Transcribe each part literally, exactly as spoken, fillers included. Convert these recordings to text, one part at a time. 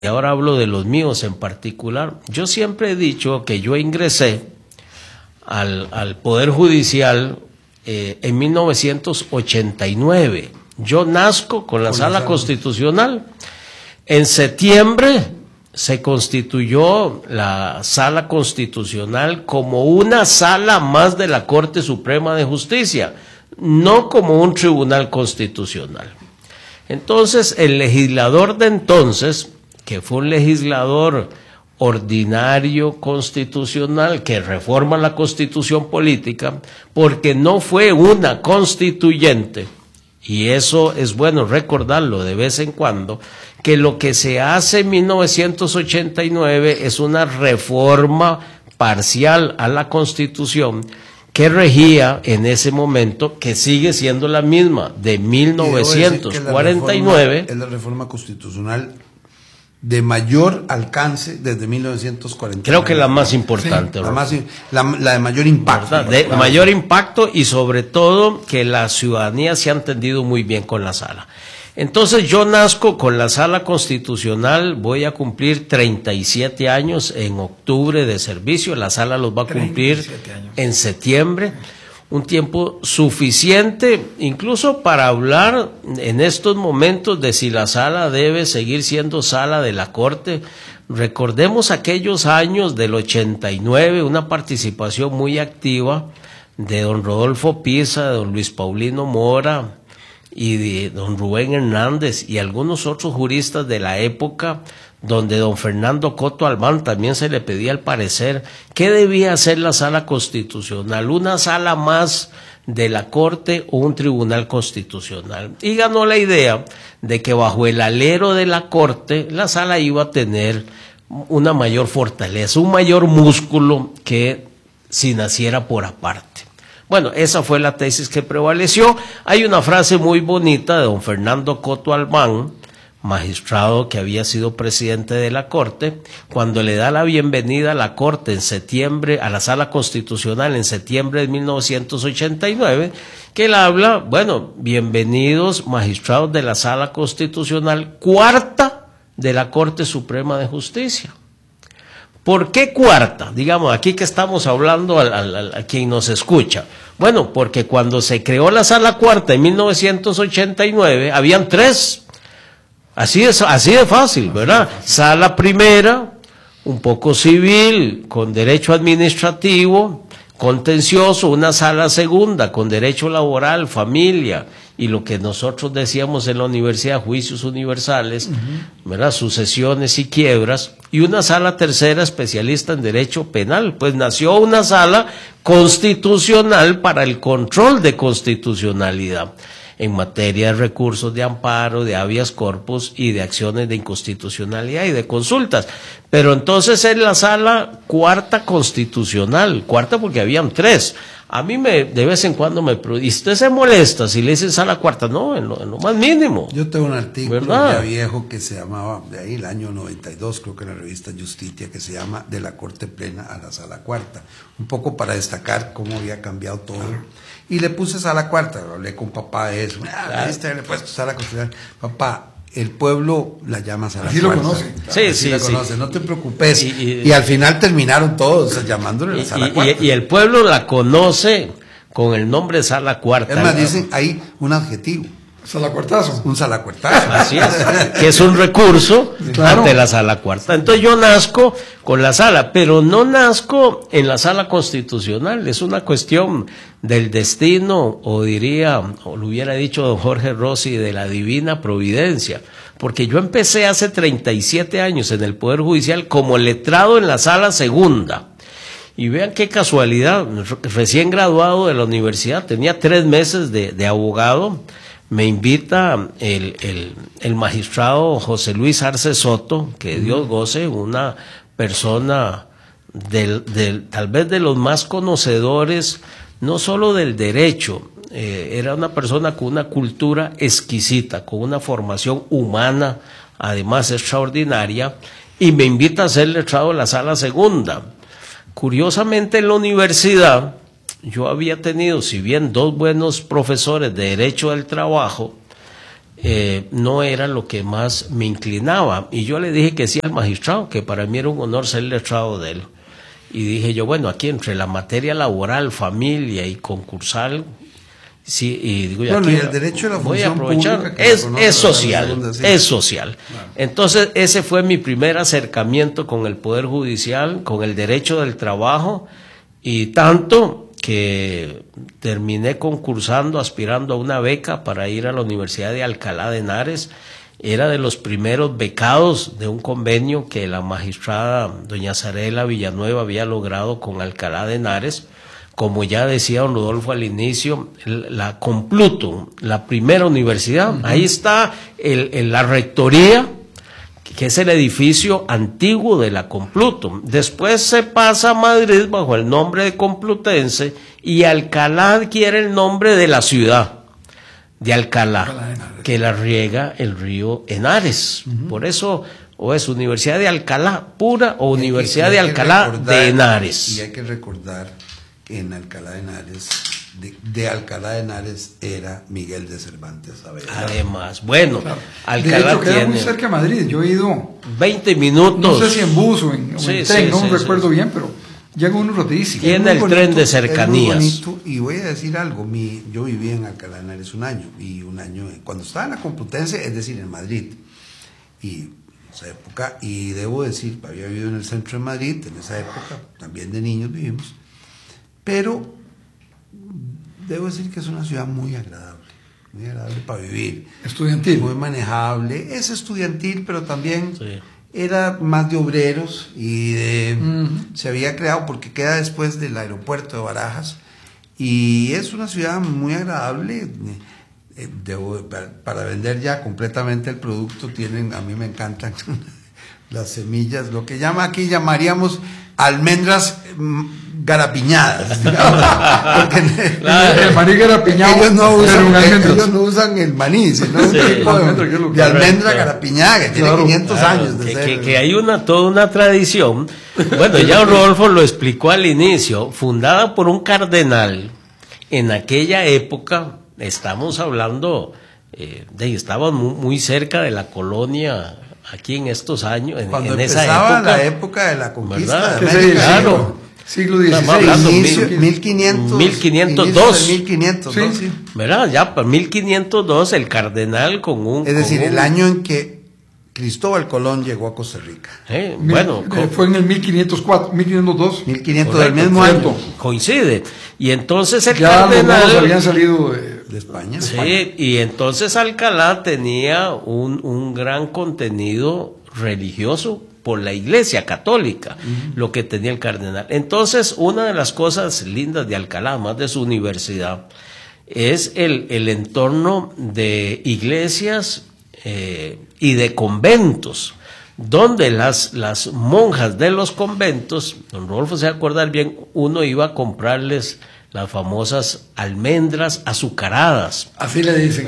y ahora hablo de los míos en particular, yo siempre he dicho que yo ingresé al, al Poder Judicial eh, en mil novecientos ochenta y nueve. Yo nazco con la con Sala Constitucional. En septiembre se constituyó la Sala Constitucional como una sala más de la Corte Suprema de Justicia, no como un tribunal constitucional. Entonces, el legislador de entonces, que fue un legislador ordinario constitucional que reforma la Constitución política, porque no fue una constituyente, y eso es bueno recordarlo de vez en cuando, que lo que se hace en mil novecientos ochenta y nueve es una reforma parcial a la Constitución que regía en ese momento, que sigue siendo la misma, de mil novecientos cuarenta y nueve. Es la reforma constitucional de mayor alcance desde mil novecientos cuarenta y nueve. Creo que la más importante. Sí, la, más, la, la de mayor impacto. De mayor impacto y sobre todo que la ciudadanía se ha entendido muy bien con la sala. Entonces yo nazco con la Sala Constitucional, voy a cumplir treinta y siete años en octubre de servicio, la sala los va a cumplir en septiembre, un tiempo suficiente incluso para hablar en estos momentos de si la sala debe seguir siendo sala de la Corte. Recordemos aquellos años del ochenta y nueve, una participación muy activa de don Rodolfo Pisa, de don Luis Paulino Mora y de don Rubén Hernández y algunos otros juristas de la época, donde don Fernando Coto Albán también se le pedía el parecer. ¿Qué debía hacer la Sala Constitucional? ¿Una sala más de la Corte o un tribunal constitucional? Y ganó la idea de que bajo el alero de la Corte la sala iba a tener una mayor fortaleza, un mayor músculo que si naciera por aparte. Bueno, esa fue la tesis que prevaleció. Hay una frase muy bonita de don Fernando Coto Albán, magistrado que había sido presidente de la Corte, cuando le da la bienvenida a la Corte en septiembre, a la Sala Constitucional en septiembre de mil novecientos ochenta y nueve, que él habla, bueno, bienvenidos magistrados de la Sala Constitucional, cuarta de la Corte Suprema de Justicia. ¿Por qué cuarta? Digamos, aquí que estamos hablando a, a, a quien nos escucha. Bueno, porque cuando se creó la Sala Cuarta en mil novecientos ochenta y nueve, habían tres. Así de, así de fácil, ¿verdad? Sala primera, un poco civil, con derecho administrativo, contencioso, una sala segunda, con derecho laboral, familia, y lo que nosotros decíamos en la universidad, juicios universales, uh-huh. ¿verdad? Sucesiones y quiebras, y una sala tercera especialista en derecho penal. Pues nació una sala constitucional para el control de constitucionalidad en materia de recursos de amparo, de habeas corpus y de acciones de inconstitucionalidad y de consultas. Pero entonces es la sala cuarta constitucional, cuarta porque habían tres. A mí me de vez en cuando me... ¿Y usted se molesta si le dicen sala cuarta? No, en lo, en lo más mínimo. Yo tengo un artículo ¿verdad? ya viejo que se llamaba, de ahí el año noventa y dos, creo que en la revista Justitia, que se llama De la Corte Plena a la Sala Cuarta. Un poco para destacar cómo había cambiado todo. Y le puse sala cuarta, hablé con papá de eso. Ah, claro. Este, le he puesto sala constitucional. Papá, el pueblo la llama sala Así cuarta. lo conoce. Claro, sí, así sí, la sí. conoce, no te preocupes. Y, y, y, y al final terminaron todos llamándole la sala y, cuarta. Y, y el pueblo la conoce con el nombre de sala cuarta. Es más, dicen ahí un adjetivo. Salacuartazo. Un salacuartazo. Así es, que es un recurso claro. ante la sala cuarta. Entonces yo nazco con la sala, pero no nazco en la sala constitucional, es una cuestión del destino, o diría, o lo hubiera dicho don Jorge Rossi, de la divina providencia, porque yo empecé hace treinta y siete años en el Poder Judicial como letrado en la sala segunda. Y vean qué casualidad, recién graduado de la universidad, tenía tres meses de, de abogado. Me invita el, el, el magistrado José Luis Arce Soto, que Dios goce, una persona del, del, tal vez de los más conocedores, no solo del derecho, eh, era una persona con una cultura exquisita, con una formación humana, además extraordinaria, y me invita a ser letrado de la sala segunda. Curiosamente en la universidad, yo había tenido, si bien dos buenos profesores de Derecho del Trabajo, eh, no era lo que más me inclinaba. Y yo le dije que sí al magistrado, que para mí era un honor ser letrado de él. Y dije yo, bueno, aquí entre la materia laboral, familia y concursal, sí, y digo, bueno, aquí y el derecho de la voy a función aprovechar, pública que es, reconoce es la social, segunda, sí. es social. Claro. Entonces, ese fue mi primer acercamiento con el Poder Judicial, con el derecho del trabajo, y tanto que terminé concursando, aspirando a una beca para ir a la Universidad de Alcalá de Henares. Era de los primeros becados de un convenio que la magistrada doña Zarela Villanueva había logrado con Alcalá de Henares. Como ya decía don Rodolfo al inicio, la Compluto, la primera universidad, uh-huh. Ahí está el, el, la rectoría, que es el edificio antiguo de la Compluto. Después se pasa a Madrid bajo el nombre de Complutense y Alcalá adquiere el nombre de la ciudad de Alcalá, Alcalá que la riega el río Henares. Uh-huh. Por eso o es Universidad de Alcalá pura o Universidad de Alcalá recordar, de Henares. Y hay que recordar que en Alcalá de Henares, de, de Alcalá de Henares era Miguel de Cervantes Saavedra. Además, bueno, claro. Alcalá de hecho, queda tiene muy cerca de Madrid. Yo he ido veinte minutos. No sé si en bus o en, o sí, en tren, sí, no sí, recuerdo sí. bien, pero llega uno rapidísimo. Tiene el bonito, tren de cercanías. Es muy bonito, y voy a decir algo, mi, yo viví en Alcalá de Henares un año, y un año, cuando estaba en la Complutense, es decir, en Madrid, y en esa época, y debo decir, había vivido en el centro de Madrid, en esa época, también de niños vivimos, pero debo decir que es una ciudad muy agradable, muy agradable para vivir. Estudiantil. Muy manejable, es estudiantil, pero también... Sí. Era más de obreros y de, uh-huh. se había creado porque queda después del aeropuerto de Barajas y es una ciudad muy agradable. Eh, de, para, para vender ya completamente el producto tienen, a mí me encantan las semillas, lo que llama aquí llamaríamos almendras mm, garapiñadas, digamos, porque claro. El maní garapiñado, ellos no usan, ellos ellos no usan el maní, sino sí, un tipo de, almendra, de, de almendra garapiñada que tiene claro, quinientos claro, años de que, ser. Que, que hay una toda una tradición. Bueno, ya Rodolfo lo explicó al inicio, fundada por un cardenal. En aquella época, estamos hablando, eh, de, estaban muy, muy cerca de la colonia. Aquí en estos años, en, Cuando en empezaba esa época, la época de la conquista de América, claro, siglo dieciséis, hablando inicio, mil quinientos, mil quinientos dos, mil quinientos dos, sí, sí. ¿verdad? Ya para mil quinientos dos el cardenal con un, es decir, con un, el año en que Cristóbal Colón llegó a Costa Rica. Eh, bueno, Mil, fue en el mil quinientos cuatro, mil quinientos dos. mil quinientos correcto, del mismo cierto, año. Coincide. Y entonces el ya cardenal los habían salido de, de España. Sí, España. y entonces Alcalá tenía un, un gran contenido religioso por la Iglesia Católica, uh-huh. Lo que tenía el cardenal. Entonces, una de las cosas lindas de Alcalá, más de su universidad, es el, el entorno de iglesias eh, y de conventos, donde las, las monjas de los conventos, don Rodolfo se va a acordar bien, uno iba a comprarles las famosas almendras azucaradas. Así le dicen.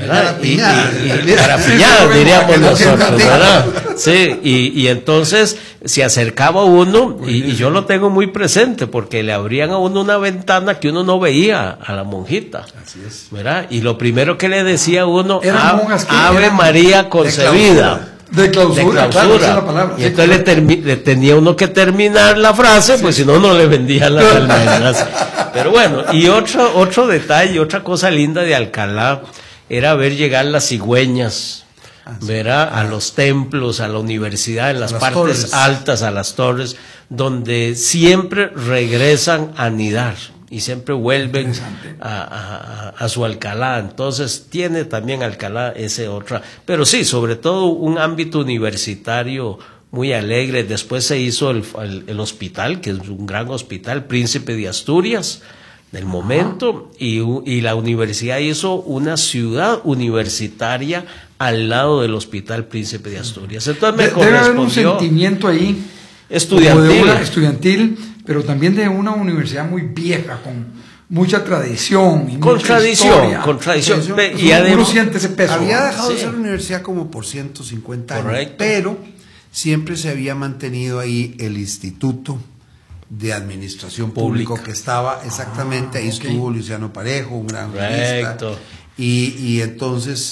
Garapiñadas, diríamos nosotros, ¿verdad? Sí, y, y entonces se acercaba uno, y, y yo lo tengo muy presente, porque le abrían a uno una ventana que uno no veía a la monjita. Así es. ¿Verdad? Y lo primero que le decía a uno, Ave eran María concebida. De clausura, de clausura. Claro, esa es la palabra. Y entonces le, termi- le tenía uno que terminar la frase, sí. Pues si no, no le vendían las almendras. Pero bueno, y otro, otro detalle, otra cosa linda de Alcalá, era ver llegar las cigüeñas, ah, sí. ver a, a los templos, a la universidad, en las, las partes torres. altas, a las torres, donde siempre regresan a anidar. Y siempre vuelven a, a, a su Alcalá. Entonces tiene también Alcalá ese otra, pero sí, sobre todo un ámbito universitario muy alegre. Después se hizo el, el, el hospital, que es un gran hospital, Príncipe de Asturias, del momento, y, y la universidad hizo una ciudad universitaria al lado del Hospital Príncipe de Asturias. Entonces me de, correspondió... Debe haber un sentimiento ahí estudiantil. De una, estudiantil, pero también de una universidad muy vieja, con mucha tradición. Y con, mucha tradición, historia. con tradición, con tradición. Y uno, además, uno siente ese peso. Había dejado sí. de ser una universidad como por ciento cincuenta años, correcto. Pero siempre se había mantenido ahí el Instituto de Administración Pública, que estaba exactamente, ah, ahí okay. estuvo Luciano Parejo, un gran jurista, y, y entonces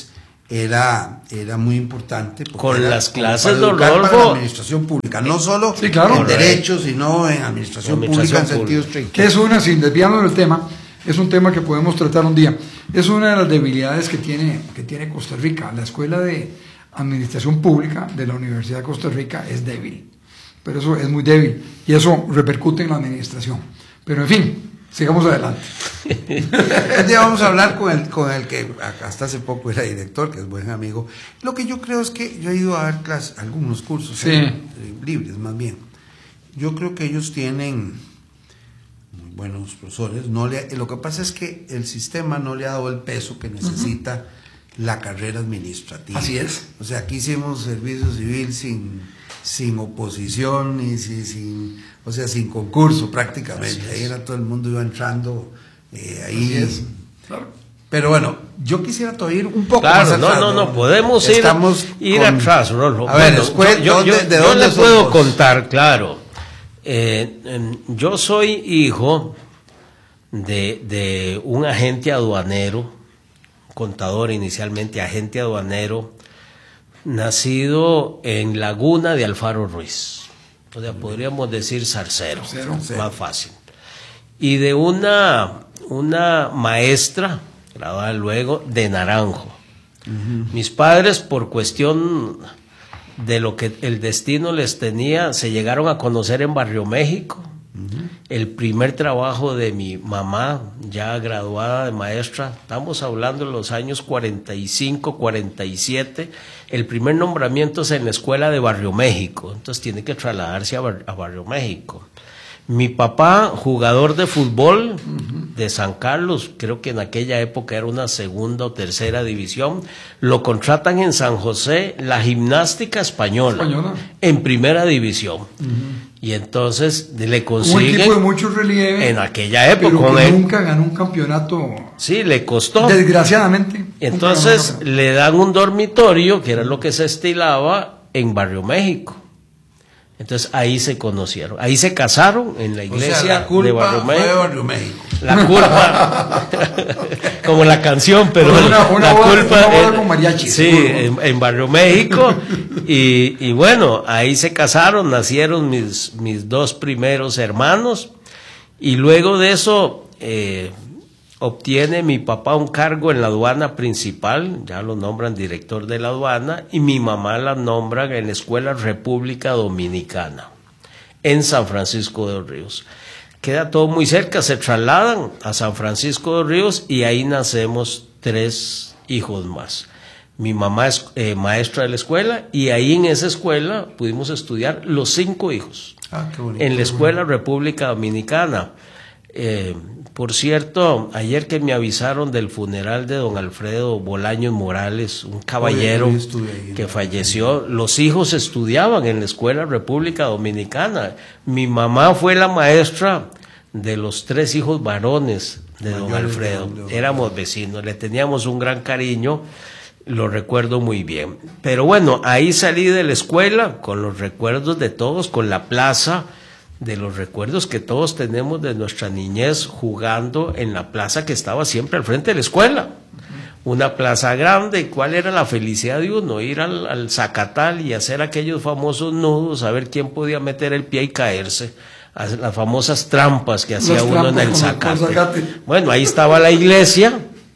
era, era muy importante. Con era las como clases, para don educar para Rodolfo. la administración pública, no solo Sí, claro. en derecho, sino en administración, Administración pública en sentido pública. estricto. Que es una, sin desviarnos del tema, es un tema que podemos tratar un día. Es una de las debilidades que tiene, que tiene Costa Rica. La Escuela de Administración Pública de la Universidad de Costa Rica es débil, pero eso es muy débil y eso repercute en la administración. Pero en fin, sigamos adelante. Un día vamos a hablar con el, con el que hasta hace poco era director, que es buen amigo. Lo que yo creo es que yo he ido a dar clases, algunos cursos, Sí. eh, libres más bien. Yo creo que ellos tienen muy buenos profesores. No le, lo que pasa es que el sistema no le ha dado el peso que necesita uh-huh. la carrera administrativa. Así es. O sea, aquí hicimos servicio civil sin, sin oposición y sin, sin, o sea, sin concurso prácticamente. Ahí era todo el mundo iba entrando eh, ahí. Así es. Claro. Pero bueno, yo quisiera todavía ir un poco Claro, más atrás. no, no, no, podemos ir, Estamos ir con, atrás, Rollo. A ver, Bueno, escuela, yo, yo, ¿dónde, ¿de yo dónde le puedo vos? contar, claro. Eh, eh, yo soy hijo de, de un agente aduanero, contador inicialmente, agente aduanero, nacido en Laguna de Alfaro Ruiz. O sea, podríamos decir zarcero, Zarcero, sí. más fácil. Y de una, una maestra, graduada luego, de Naranjo. Uh-huh. Mis padres, por cuestión de lo que el destino les tenía, se llegaron a conocer en Barrio México. Uh-huh. El primer trabajo de mi mamá, ya graduada de maestra, estamos hablando de los años cuarenta y cinco, cuarenta y siete, el primer nombramiento es en la escuela de Barrio México, entonces tiene que trasladarse a, Bar- a Barrio México. Mi papá, jugador de fútbol uh-huh. de San Carlos, creo que en aquella época era una segunda o tercera división, lo contratan en San José, la Gimnástica Española, Española. en primera división. Uh-huh. Y entonces le consiguen... Un equipo de mucho relieve. En aquella época. Pero Con que él, nunca ganó un campeonato. Sí, le costó. Desgraciadamente. Entonces le dan un dormitorio, que era lo que se estilaba, en Barrio México. Entonces ahí se conocieron, ahí se casaron en la iglesia, o sea, la culpa de Barrio México. Fue de Barrio México. La culpa, como la canción, pero una, una la boda, culpa una boda en, con mariachi, sí, en, en Barrio México. Y, y bueno, ahí se casaron, nacieron mis, mis dos primeros hermanos. Y luego de eso eh, obtiene mi papá un cargo en la aduana principal, ya lo nombran director de la aduana, y mi mamá la nombran en la Escuela República Dominicana, en San Francisco de los Ríos. Queda todo muy cerca, se trasladan a San Francisco de los Ríos y ahí nacemos tres hijos más. Mi mamá es eh, maestra de la escuela y ahí en esa escuela pudimos estudiar los cinco hijos. Ah, qué bonito, en la Escuela bueno. República Dominicana. Eh, por cierto, ayer que me avisaron del funeral de don Alfredo Bolaños Morales, un caballero Oye, yo ahí, que ¿no? falleció, los hijos estudiaban en la Escuela República Dominicana. Mi mamá fue la maestra de los tres hijos varones de don Alfredo. Éramos vecinos, le teníamos un gran cariño, lo recuerdo muy bien. Pero bueno, ahí salí de la escuela con los recuerdos de todos, con la plaza, de los recuerdos que todos tenemos de nuestra niñez jugando en la plaza que estaba siempre al frente de la escuela. Una plaza grande. ¿Cuál era la felicidad de uno? Ir al, al zacatal y hacer aquellos famosos nudos, a ver quién podía meter el pie y caerse. Las famosas trampas que hacía Las uno en trampas el con- zacate. con zacate. Bueno, ahí estaba la iglesia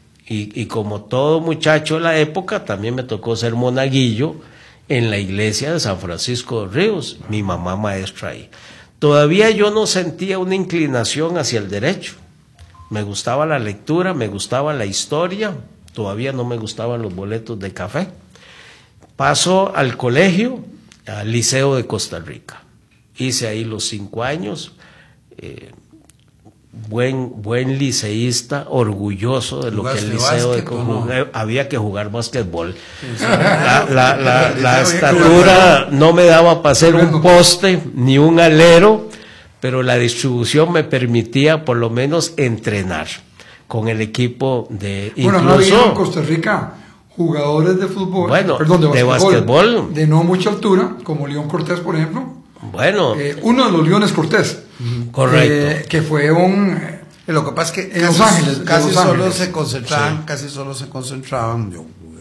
y, y como todo muchacho de la época, también me tocó ser monaguillo en la iglesia de San Francisco de Ríos, mi mamá maestra ahí. Todavía yo no sentía una inclinación hacia el derecho. Me gustaba la lectura, me gustaba la historia, todavía no me gustaban los boletos de café. Paso al colegio, al Liceo de Costa Rica. Hice ahí los cinco años, eh, buen, buen liceísta, orgulloso de lo que el liceo de básquet, no? jugué, había que jugar básquetbol. La, la, la, la estatura no me daba para ser un poste ni un alero, pero la distribución me permitía por lo menos entrenar con el equipo de Bueno, incluso, no había en Costa Rica jugadores de fútbol, Bueno, perdón, de de basquetbol, basquetbol. de no mucha altura, como León Cortés, por ejemplo. bueno, Eh, uno de los Leones Cortés. correcto. eh, que fue un... eh, Lo que pasa es que En casi, Los Ángeles, en casi Los solo Ángeles. se concentraban, Sí. casi solo se concentraban, yo jugué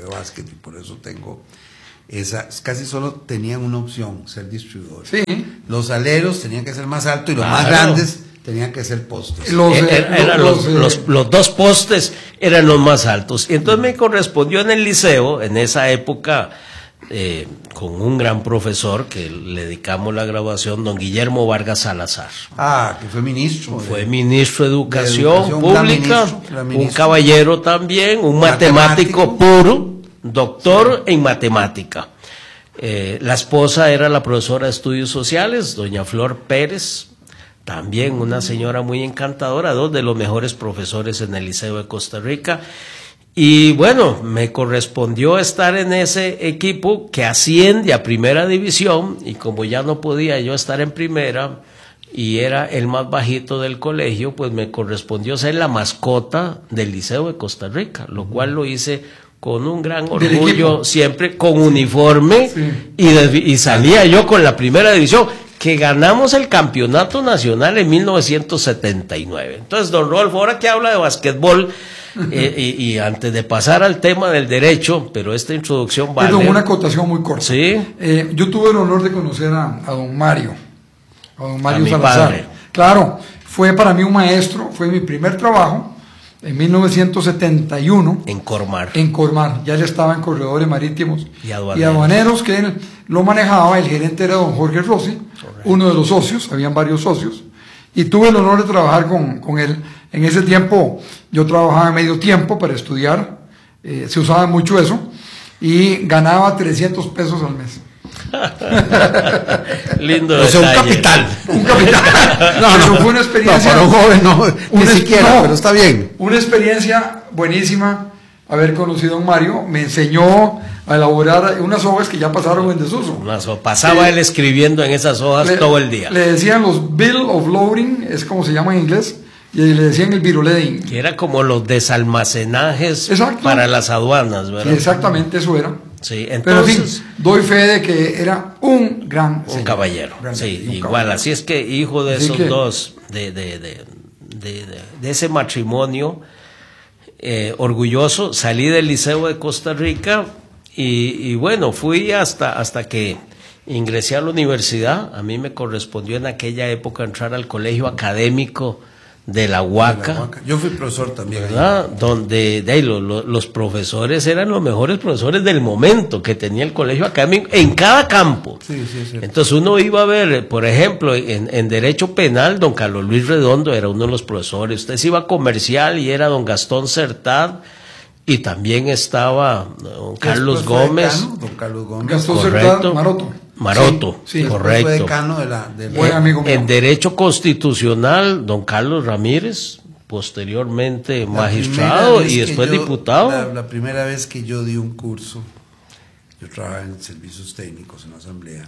jugué básquet y por eso tengo esa, casi solo tenían una opción, ser distribuidores. Sí. Los aleros tenían que ser más altos y los Claro. más grandes tenían que ser postes. Los, Er- er- eran los, los, eh, los- los dos postes eran los más altos. Y entonces me correspondió en el liceo, en esa época, eh, con un gran profesor que le dedicamos la graduación, don Guillermo Vargas Salazar. Ah, que fue ministro. Fue de- ministro de Educación, de Educación, gran Pública, ministro, gran un ministro. caballero también, un matemático, Matemático. puro, doctor en matemática. Eh, la esposa era la profesora de estudios sociales, doña Flor Pérez, también una señora muy encantadora, dos de los mejores profesores en el Liceo de Costa Rica. Y bueno, me correspondió estar en ese equipo que asciende a primera división, y como ya no podía yo estar en primera y era el más bajito del colegio, pues me correspondió ser la mascota del Liceo de Costa Rica, lo cual lo hice con un gran Del orgullo, equipo. siempre con uniforme, Sí. y, de- y salía yo con la primera división, que ganamos el campeonato nacional en mil novecientos setenta y nueve. Entonces, don Rodolfo, ahora que habla de basquetbol, eh, y, y antes de pasar al tema del derecho, pero esta introducción vale. Perdón, una acotación muy corta. Sí. Eh, yo tuve el honor de conocer a, a don Mario, a don Mario A mi Salazar. padre. Claro, fue para mí un maestro, fue mi primer trabajo en mil novecientos setenta y uno En Cormar. en Cormar. Ya él estaba en corredores marítimos Y aduaneros. aduaneros, que él lo manejaba, el gerente era don Jorge Rossi, uno de los socios, habían varios socios, y tuve el honor de trabajar con, con él. En ese tiempo yo trabajaba medio tiempo para estudiar, eh, se usaba mucho eso, y ganaba trescientos pesos al mes. Lindo O sea, un detalle. capital. Un capital. No, no, Pero fue una no, experiencia. para un joven no, ni una- siquiera, no, pero está bien. Una experiencia buenísima haber conocido a don Mario. Me enseñó a elaborar unas hojas que ya pasaron en desuso. Unas hojas. Pasaba Eh, él escribiendo en esas hojas Le- todo el día. Le decían los bill of loading, es como se llama en inglés, y le decían el viruleding. Que era como los desalmacenajes Exacto. para las aduanas, Sí, ¿verdad? exactamente eso era. Sí, Pero en fin, entonces, doy fe de que era un gran un señor. caballero. Gran- Sí, un igual. caballero. Así es que hijo de Así esos que- dos, de, de, de, de, de- de ese matrimonio, eh, orgulloso, salí del Liceo de Costa Rica y, y bueno, fui hasta, hasta que ingresé a la universidad. A mí me correspondió en aquella época entrar al colegio académico de la Huaca. De la Huaca. Yo fui profesor también. ahí. ¿Verdad? Donde de ahí, lo- lo- los profesores eran los mejores profesores del momento que tenía el colegio académico en cada campo. Sí, sí, es cierto. Entonces uno iba a ver, por ejemplo, en, en Derecho Penal, don Carlos Luis Redondo era uno de los profesores. Usted se iba a Comercial y era don Gastón Certad, y también estaba don Carlos Después fue Gómez. decano, don Carlos Gómez. Gastón Correcto. Certad Maroto. Maroto, Sí, sí. Después correcto. fue decano de la, de la- Buen amigo mío. En Derecho Constitucional, don Carlos Ramírez, posteriormente la magistrado primera vez y que después yo- diputado. La, la primera vez que yo di un curso, yo trabajaba en servicios técnicos en la asamblea,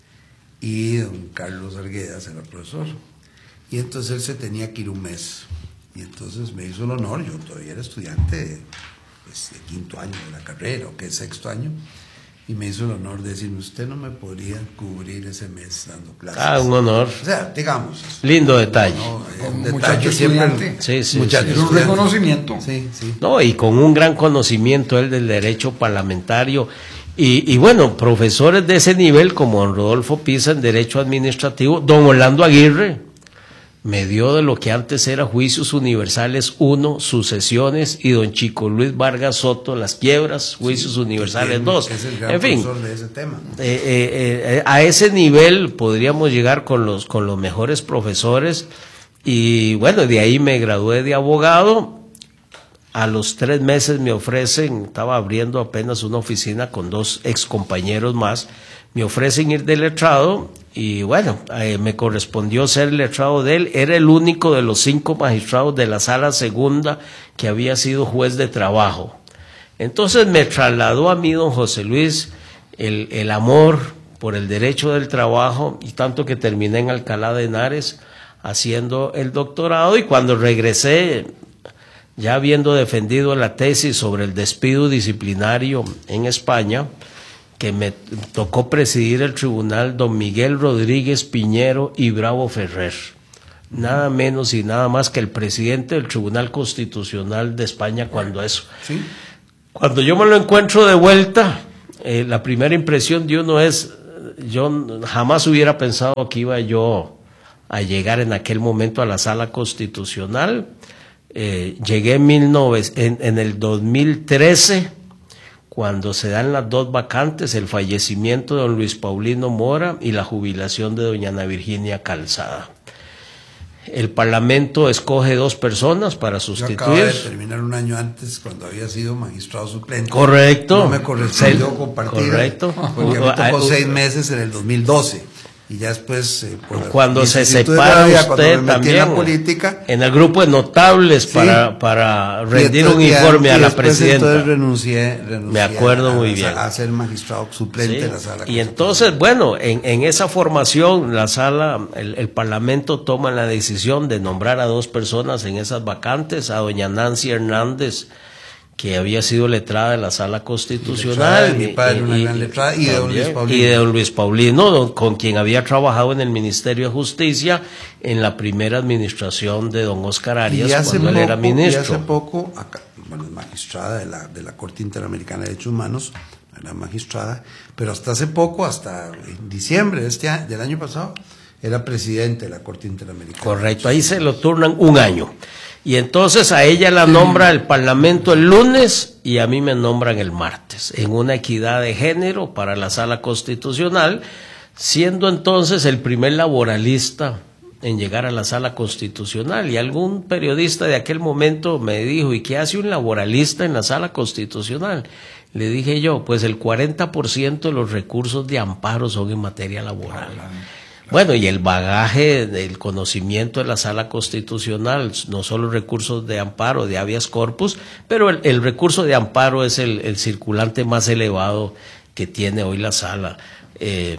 y don Carlos Arguedas era profesor. Y entonces él se tenía que ir un mes. Y entonces me hizo el honor, yo todavía era estudiante de, pues, de quinto año de la carrera, o que es sexto año, y me hizo el honor de decirme, usted no me podría cubrir ese mes dando clases. Ah, un honor. O sea, digamos. Lindo detalle. No, eh, Como un muchacho detalle siempre. estudiante. Sí, sí, muchacho sí. Era un estudiante. reconocimiento. Sí, sí. No, y con un gran conocimiento él del derecho parlamentario. Y, y bueno, profesores de ese nivel como don Rodolfo Pisa en Derecho Administrativo, don Orlando Aguirre, me dio de lo que antes era Juicios Universales uno, Sucesiones, y don Chico Luis Vargas Soto, Las Quiebras, Juicios Universales Que dos. Es el gran En fin, profesor de ese tema. eh, eh, eh, a ese nivel podríamos llegar con los, con los mejores profesores, y bueno, de ahí me gradué de abogado. A los tres meses me ofrecen, estaba abriendo apenas una oficina con dos ex compañeros más, me ofrecen ir de letrado, y bueno, eh, me correspondió ser letrado de él. Era el único de los cinco magistrados de la sala segunda que había sido juez de trabajo. Entonces me trasladó a mí don José Luis el, el amor por el derecho del trabajo, y tanto que terminé en Alcalá de Henares haciendo el doctorado, y cuando regresé, ya habiendo defendido la tesis sobre el despido disciplinario en España, que me tocó presidir el tribunal don Miguel Rodríguez Piñero y Bravo Ferrer, nada menos y nada más que el presidente del Tribunal Constitucional de España cuando eso. ¿Sí? Cuando yo me lo encuentro de vuelta, eh, la primera impresión de uno es, yo jamás hubiera pensado que iba yo a llegar en aquel momento a la Sala Constitucional. Eh, llegué en, mil novecientos, en, en el dos mil trece, cuando se dan las dos vacantes, el fallecimiento de don Luis Paulino Mora y la jubilación de doña Ana Virginia Calzada. El Parlamento escoge dos personas para sustituir. Yo acabo de terminar un año antes, cuando había sido magistrado suplente. Correcto. No me correspondió Se, compartir. Correcto. Porque me tocó seis meses en el dos mil doce. Y ya después, eh, por cuando se separa vida, usted me también en la política, en el grupo de notables, sí, para, para rendir entonces, un informe ya, a la presidenta. Entonces renuncié, renuncié me acuerdo a, muy a, bien. a ser magistrado suplente, sí, de la sala. Y entonces, bueno, en, en esa formación, la sala, el, el Parlamento toma la decisión de nombrar a dos personas en esas vacantes, a doña Nancy Hernández, que había sido letrada de la Sala Constitucional, de mi padre, y, una gran letrada, y, de don Luis Paulino. y de don Luis Paulino, don, con quien había trabajado en el Ministerio de Justicia en la primera administración de don Oscar Arias, cuando poco, él era ministro. Y hace poco, acá, bueno, magistrada de la, de la Corte Interamericana de Derechos Humanos, era magistrada, pero hasta hace poco, hasta en diciembre de este año, del año pasado, era presidente de la Corte Interamericana. Correcto, ahí se lo turnan un año. Y entonces a ella la nombra el Parlamento el lunes y a mí me nombran el martes, en una equidad de género para la Sala Constitucional, siendo entonces el primer laboralista en llegar a la Sala Constitucional. Y algún periodista de aquel momento me dijo, ¿y qué hace un laboralista en la Sala Constitucional? Le dije yo, pues el cuarenta por ciento de los recursos de amparo son en materia laboral. Bueno, y el bagaje del conocimiento de la Sala Constitucional, no solo recursos de amparo, de habeas corpus, pero el, el recurso de amparo es el, el circulante más elevado que tiene hoy la Sala. Eh,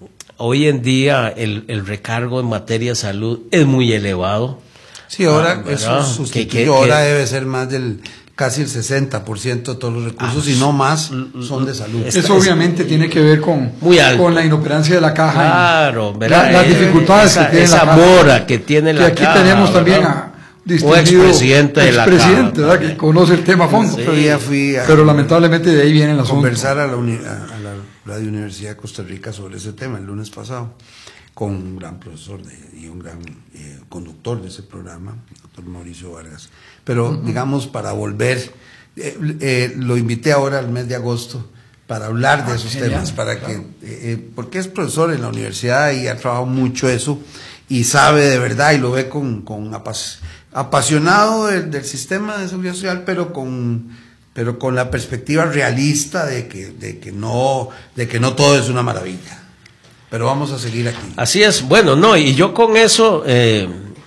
hoy en día el, el recargo en materia de salud es muy elevado. Sí, ahora ah, eso sustituyó, que, que, ahora que, debe ser más del... casi el sesenta por ciento de todos los recursos, ah, y no más, son de salud. Eso está, obviamente es, tiene que ver con, con la inoperancia de la caja. Claro, la, las dificultades esa, que tiene esa la mora caja, que tiene que la aquí caja. Aquí tenemos también ¿verdad? a distinguido expresidente de la expresidente, ¿verdad? Que conoce el tema a fondo. Sí, pero, fui a, pero lamentablemente de ahí viene el asunto. Conversar a la, uni, a, a la Radio Universidad de Costa Rica sobre ese tema el lunes pasado, con un gran profesor de, y un gran eh, conductor de ese programa, el doctor Mauricio Vargas. Pero, uh-huh. digamos, para volver, eh, eh, lo invité ahora al mes de agosto para hablar de esos ah, temas, para claro. que, eh, porque es profesor en la universidad y ha trabajado mucho eso y sabe de verdad y lo ve con, con apas, apasionado del, del sistema de seguridad social, pero con, pero con la perspectiva realista de que, de que no, de que no todo es una maravilla. Pero vamos a seguir aquí. Así es, bueno, no, y yo con eso, eh,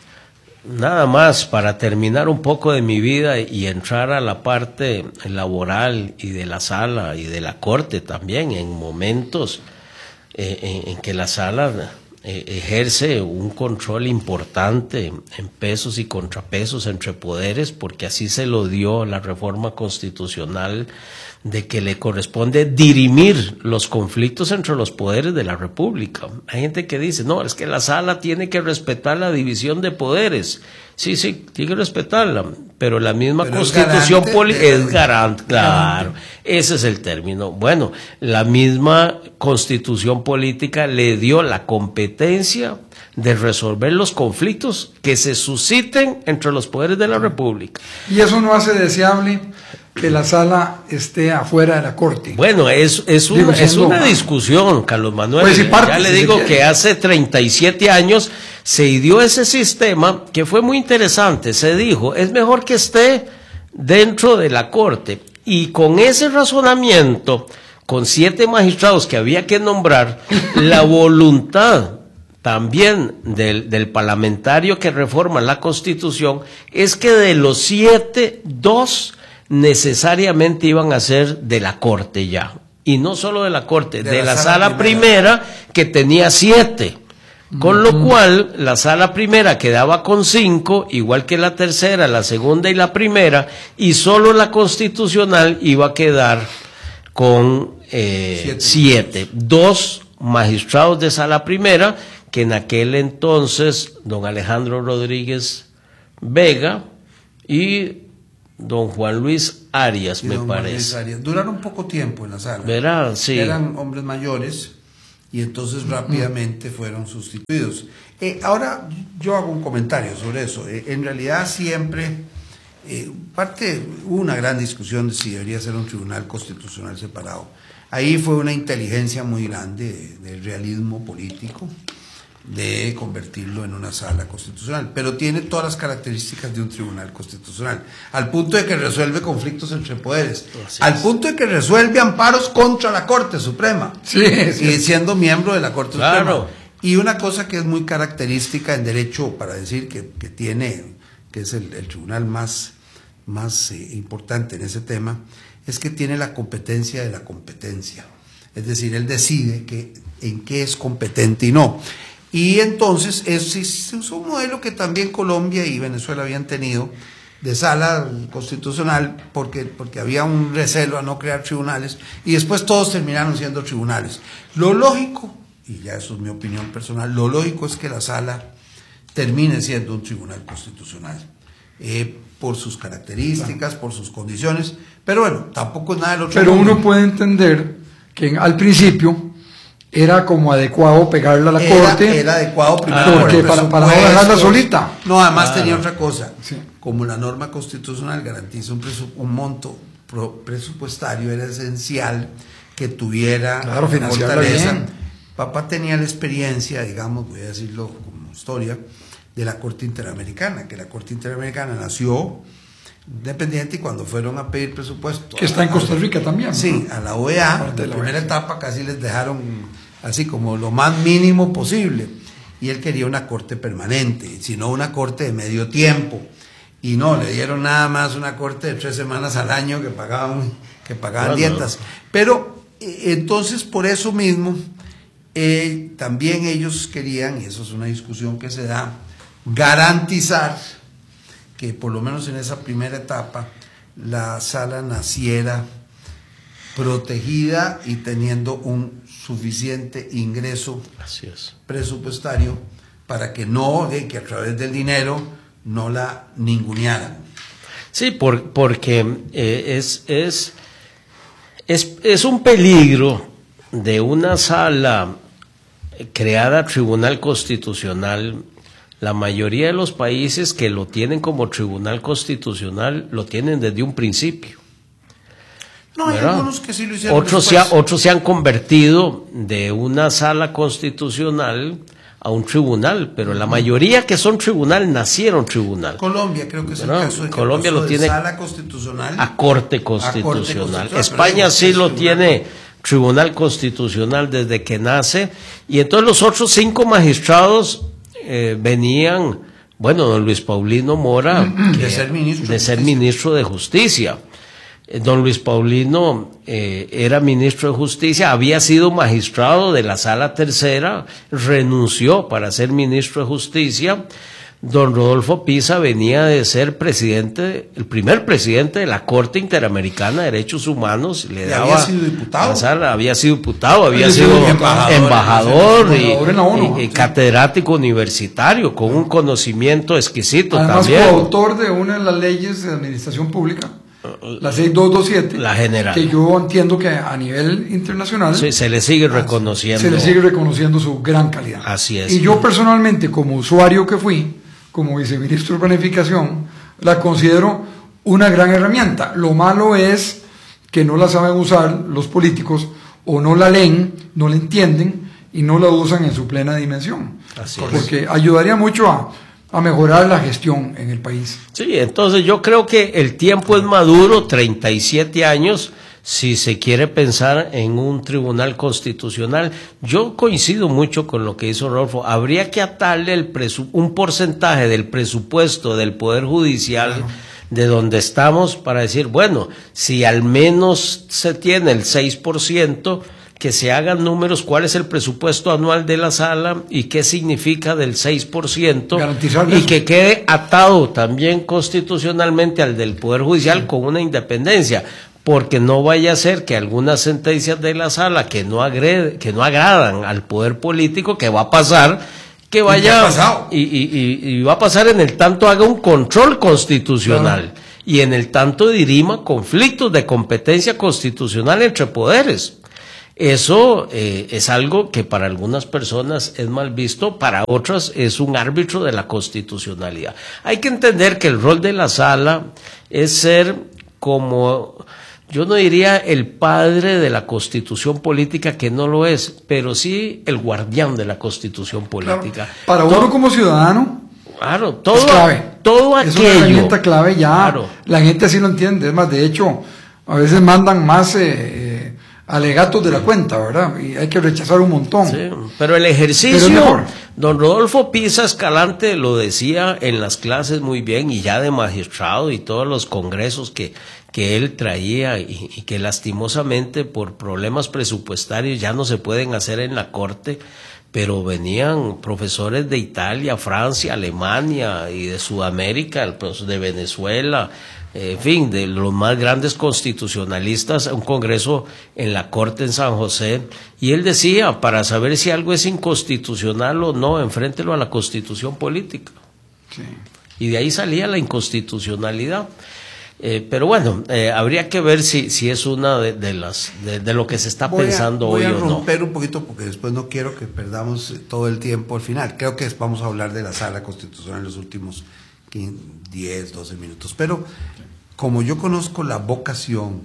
nada más para terminar un poco de mi vida y entrar a la parte laboral y de la sala y de la corte también, en momentos eh, en, en que la sala eh, ejerce un control importante en pesos y contrapesos entre poderes, porque así se lo dio la reforma constitucional, de que le corresponde dirimir los conflictos entre los poderes de la República. Hay gente que dice, no, es que la sala tiene que respetar la división de poderes. Sí, sí, tiene que respetarla, pero la misma pero constitución política es garante, claro, ese es el término. Bueno, la misma constitución política le dio la competencia de resolver los conflictos que se susciten entre los poderes de la República. Y eso no hace deseable que la sala esté afuera de la corte. Bueno, es, es, una, Digo, es una discusión, Carlos Manuel. Pues si parte, ya le si digo que hace treinta y siete años se ideó ese sistema que fue muy interesante. Se dijo, es mejor que esté dentro de la corte. Y con ese razonamiento, con siete magistrados que había que nombrar, la voluntad también del, del parlamentario que reforma la Constitución es que de los siete, dos necesariamente iban a ser de la corte ya, y no solo de la corte, de, de la, la sala, sala primera, primera que tenía siete, con lo uh-huh. cual la sala primera quedaba con cinco, igual que la tercera, la segunda y la primera, y solo la constitucional iba a quedar con eh, siete. siete, dos magistrados de sala primera, que en aquel entonces don Alejandro Rodríguez Vega y don Juan Luis Arias, Sí, me don Juan Luis parece. Arias. Duraron poco tiempo en la sala. ¿Verdad? Sí. Eran hombres mayores y entonces rápidamente fueron sustituidos. Eh, ahora yo hago un comentario sobre eso. Eh, en realidad siempre, eh, parte, hubo una gran discusión de si debería ser un tribunal constitucional separado. Ahí fue una inteligencia muy grande de, de realismo político, de convertirlo en una sala constitucional, pero tiene todas las características de un tribunal constitucional, al punto de que resuelve conflictos entre poderes, Así al es. punto de que resuelve amparos contra la Corte Suprema, Sí, sí. y siendo miembro de la Corte Claro. Suprema. Y una cosa que es muy característica en derecho para decir que, que tiene, que es el, el tribunal más, más eh, importante en ese tema, es que tiene la competencia de la competencia, es decir, él decide que, en qué es competente y no. Y entonces es, es, es un modelo que también Colombia y Venezuela habían tenido de sala constitucional porque, porque había un recelo a no crear tribunales y después todos terminaron siendo tribunales. Lo lógico, y ya eso es mi opinión personal, lo lógico es que la sala termine siendo un tribunal constitucional eh, por sus características, por sus condiciones, pero bueno, tampoco es nada del otro Pero mundo. uno puede entender que al principio era como adecuado pegarla a la Era, corte. era adecuado primero Ah, por porque el para- para no presupuesto. dejarla solita. No, además Claro. tenía otra cosa. Sí. Como la norma constitucional garantiza un, presu- un monto pro- presupuestario, era esencial que tuviera Claro, financiarla fortaleza. bien. Papá tenía la experiencia, digamos, voy a decirlo como historia, de la Corte Interamericana, que la Corte Interamericana nació independiente y cuando fueron a pedir presupuesto Que está en Costa Rica también. Sí, ¿no? a la O E A, Parte de en la la primera O E A, sí. etapa casi les dejaron así como lo más mínimo posible. Y él quería una corte permanente, sino una corte de medio tiempo. Y no, le dieron nada más una corte de tres semanas al año que pagaban, que pagaban Bueno. dietas. Pero eh, entonces por eso mismo, eh, también ellos querían, y eso es una discusión que se da, garantizar que por lo menos en esa primera etapa la sala naciera protegida y teniendo un suficiente ingreso Así es. presupuestario para que no, de que a través del dinero no la ningunearan. Sí, por, porque eh, es, es, es, es un peligro de una sala creada Tribunal Constitucional. La mayoría de los países que lo tienen como Tribunal Constitucional lo tienen desde un principio. No, hay ¿verdad? algunos que sí lo hicieron Otros se, ha- después. otros se han convertido de una sala constitucional a un tribunal, pero la mayoría que son tribunal nacieron tribunal. Colombia creo que es el ¿verdad? caso de que Colombia pasó lo de tiene sala constitucional a corte constitucional, constitucional. pero España hay sí muchos lo tribunales. tiene tribunal constitucional desde que nace, y entonces los otros cinco magistrados eh, venían, bueno, don Luis Paulino Mora, De que- ser ministro de de ser Justicia. ministro de Justicia. Eh, Don Luis Paulino eh, era ministro de Justicia, había sido magistrado de la Sala Tercera, renunció para ser ministro de Justicia. Don Rodolfo Pisa venía de ser presidente, el primer presidente de la Corte Interamericana de Derechos Humanos. Le Y daba había sido diputado. a la sala, había sido diputado, había Había sido sido embajador, embajador, y, embajador en la ONU, y- y sí. catedrático universitario, con un conocimiento exquisito Además, también. coautor de una de las leyes de administración pública, la seis mil doscientos veintisiete, La general. que yo entiendo que a nivel internacional Sí, se le sigue reconociendo. se le sigue reconociendo su gran calidad. Así es. Y yo personalmente, como usuario que fui, como viceministro de Planificación, la considero una gran herramienta. Lo malo es que no la saben usar los políticos, o no la leen, no la entienden y no la usan en su plena dimensión. Así es. Porque ayudaría mucho a, a mejorar la gestión en el país. Sí, entonces yo creo que el tiempo es maduro, treinta y siete años, si se quiere pensar en un tribunal constitucional. Yo coincido mucho con lo que hizo Rodolfo. Habría que atarle el presu- un porcentaje del presupuesto del Poder Judicial, claro, de donde estamos, para decir, bueno, si al menos se tiene el seis por ciento, que se hagan números, cuál es el presupuesto anual de la sala y qué significa del seis por ciento, Garantizarle y eso. que quede atado también constitucionalmente al del Poder Judicial, sí, con una independencia, porque no vaya a ser que algunas sentencias de la sala que no agrede, que no agradan al poder político, que va a pasar, que vaya ha pasado. y, y, y, y va a pasar en el tanto haga un control constitucional. Claro. y en el tanto dirima conflictos de competencia constitucional entre poderes. Eso eh, es algo que para algunas personas es mal visto, para otras es un árbitro de la constitucionalidad. Hay que entender que el rol de la sala es ser como, yo no diría el padre de la constitución política, que no lo es, pero sí el guardián de la constitución política. Claro, para uno todo, como ciudadano, claro, todo, es clave. Todo aquello. Es una herramienta clave, ya claro. La gente sí lo entiende. Es más, de hecho, a veces mandan más eh, alegatos de la cuenta, ¿verdad? Y hay que rechazar un montón. Sí, pero el ejercicio, pero don Rodolfo Pisa Escalante lo decía en las clases muy bien, y ya de magistrado y todos los congresos que, que él traía y, y que lastimosamente por problemas presupuestarios ya no se pueden hacer en la corte, pero venían profesores de Italia, Francia, Alemania y de Sudamérica, pues de Venezuela, en fin, de los más grandes constitucionalistas, un congreso en la Corte en San José, y él decía, para saber si algo es inconstitucional o no, enfréntelo a la Constitución política. Sí. Y de ahí salía la inconstitucionalidad. Eh, pero bueno, eh, habría que ver si, si es una de, de las de, de lo que se está voy pensando a, voy hoy a o no. Voy a romper un poquito porque después no quiero que perdamos todo el tiempo al final. Creo que vamos a hablar de la Sala Constitucional en los últimos diez, doce minutos. Pero como yo conozco la vocación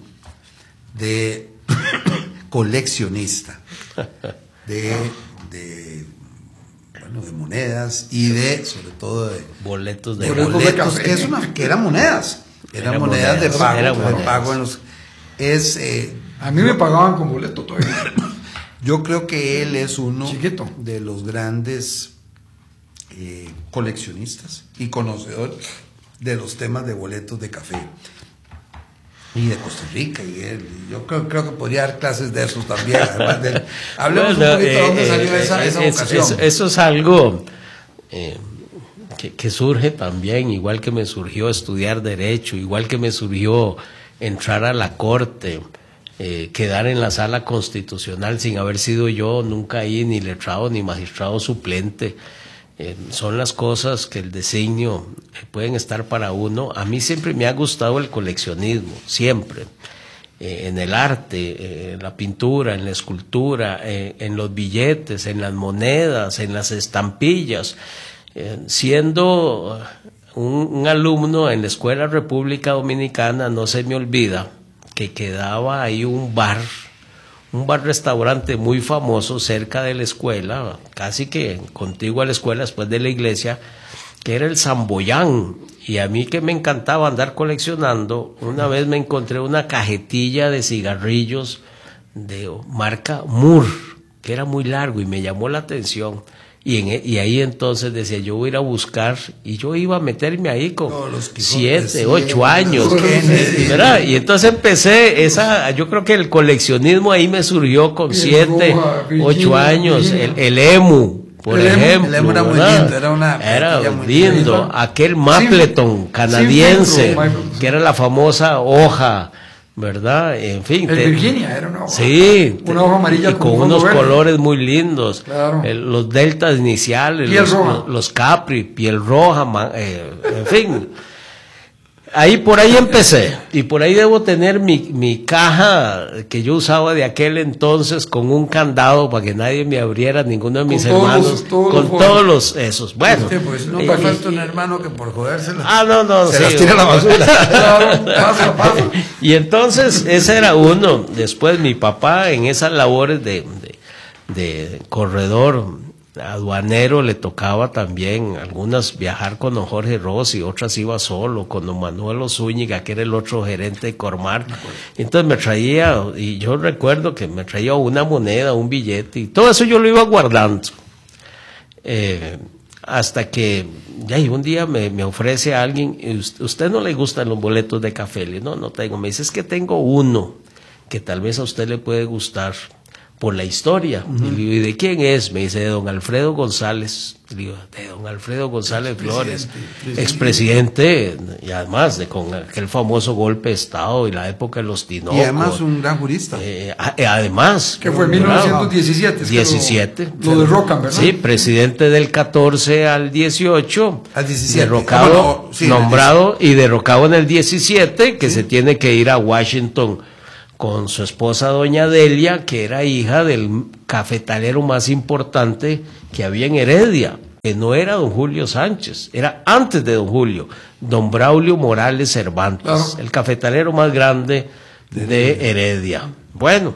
de coleccionista, de, de, bueno, de monedas y de, sobre todo, de boletos de, de boletos, de café. Que, es una, que eran monedas, eran era monedas, monedas de pago, era de monedas. pago en los, es, eh, a mí me pagaban con boleto todavía. Yo creo que él es uno Chiquito. de los grandes eh, coleccionistas y conocedor de los temas de boletos de café y de Costa Rica, y él, yo creo, creo que podría dar clases de esos también, además de, hablemos bueno, un poquito de eh, dónde eh, salió eh, esa, esa es, vocación. Es, eso es algo eh, que, que surge también, igual que me surgió estudiar Derecho, igual que me surgió entrar a la Corte, eh, quedar en la Sala Constitucional sin haber sido yo nunca ahí ni letrado ni magistrado suplente. Eh, son las cosas que el designio eh, pueden estar para uno. A mí siempre me ha gustado el coleccionismo, siempre, eh, en el arte, eh, en la pintura, en la escultura, eh, en los billetes, en las monedas, en las estampillas. Eh, siendo un, un alumno en la Escuela República Dominicana, no se me olvida que quedaba ahí un bar, un bar-restaurante muy famoso cerca de la escuela, casi que contiguo a la escuela después de la iglesia, que era el Samboyán. Y a mí que me encantaba andar coleccionando, una vez me encontré una cajetilla de cigarrillos de marca Moore, que era muy largo y me llamó la atención. Y, en, y ahí entonces decía, yo voy a ir a buscar, y yo iba a meterme ahí con no, siete, ocho años, ¿verdad? Y entonces empecé, esa, yo creo que el coleccionismo ahí me surgió con siete, ocho años, el, el emu, por el ejemplo. El emu era muy lindo, era una era muy lindo, lindo. Aquel Mapleton sí, canadiense, sí, que era la famosa hoja, ¿verdad? En fin. El te, Virginia era una hoja. Sí. Una hoja amarilla y con, con unos verde. colores muy lindos. Claro. El, los deltas iniciales, los, los, los Capri, piel roja, man, eh, en fin. Ahí por ahí empecé. Y por ahí debo tener mi, mi caja que yo usaba de aquel entonces con un candado para que nadie me abriera, ninguno de mis con hermanos, todos, todos con los todos los esos. Bueno. Sí, pues no eh, me falta un hermano que por jodérselo. Ah, no, no. Se sí, las tira a la basura. Claro, pasa, pasa. Y entonces ese era uno. Después mi papá en esas labores de, de, de corredor aduanero le tocaba también algunas viajar con don Jorge Rossi, otras iba solo con don Manuel Zúñiga, que era el otro gerente de Cormar. Entonces me traía, y yo recuerdo que me traía una moneda, un billete, y todo eso yo lo iba guardando. Eh, hasta que ya un día me, me ofrece a alguien, ¿usted no le gustan los boletos de café? Le digo, no, no tengo. Me dice, es que tengo uno que tal vez a usted le puede gustar, por la historia. Uh-huh. Y le digo, ¿y de quién es? Me dice, de don Alfredo González. Le digo, de don Alfredo González Flores, expresidente, y además de con aquel famoso golpe de Estado y la época de los Tinocos. Y además un gran jurista. Eh, además. Que fue en mil novecientos diecisiete. diecisiete. Lo, lo derrocan, ¿verdad? Sí, presidente del catorce al dieciocho. Al diecisiete. Derrocado, bueno, sí, nombrado y derrocado en el diecisiete, que sí. Se tiene que ir a Washington con su esposa doña Delia, que era hija del cafetalero más importante que había en Heredia, que no era don Julio Sánchez, era antes de don Julio, don Braulio Morales Cervantes, claro. El cafetalero más grande de Heredia. Bueno,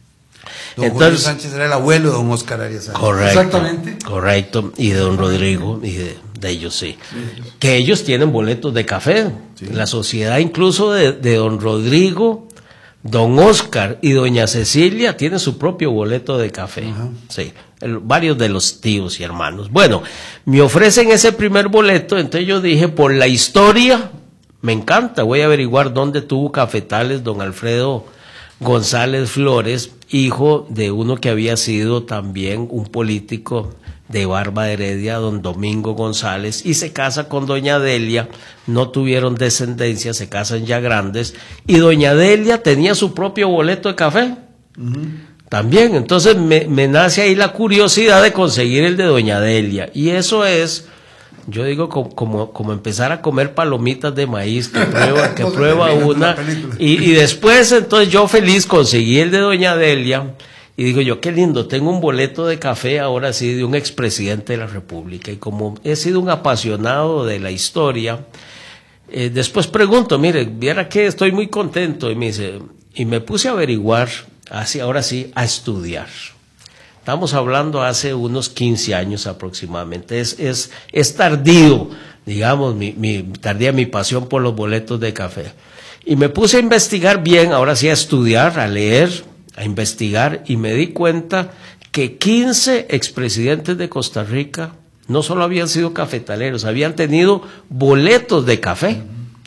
don entonces, Julio Sánchez era el abuelo de don Oscar Arias Sánchez. Correcto, exactamente. Correcto, y de don Rodrigo, y de, de ellos sí. sí. Que ellos tienen boletos de café, sí. La sociedad incluso de, de don Rodrigo, don Oscar y doña Cecilia tienen su propio boleto de café. Uh-huh. Sí, el, varios de los tíos y hermanos. Bueno, me ofrecen ese primer boleto, entonces yo dije, por la historia, me encanta, voy a averiguar dónde tuvo cafetales don Alfredo González Flores, hijo de uno que había sido también un político de Barba de Heredia, don Domingo González, y se casa con doña Delia, no tuvieron descendencia, se casan ya grandes, y doña Delia tenía su propio boleto de café, uh-huh. También, entonces me, me nace ahí la curiosidad de conseguir el de doña Delia, y eso es, yo digo, como, como, como empezar a comer palomitas de maíz, que prueba, que prueba una, y, y después entonces yo feliz conseguí el de doña Delia. Y digo yo, qué lindo, tengo un boleto de café ahora sí de un expresidente de la República. Y como he sido un apasionado de la historia, eh, después pregunto, mire, viera que estoy muy contento. Y me dice, y me puse a averiguar, así, ahora sí, a estudiar. Estamos hablando hace unos quince años aproximadamente. Es, es, es tardío, digamos, mi, mi, tardía mi pasión por los boletos de café. Y me puse a investigar bien, ahora sí a estudiar, a leer, a investigar, y me di cuenta que quince expresidentes de Costa Rica no solo habían sido cafetaleros, habían tenido boletos de café.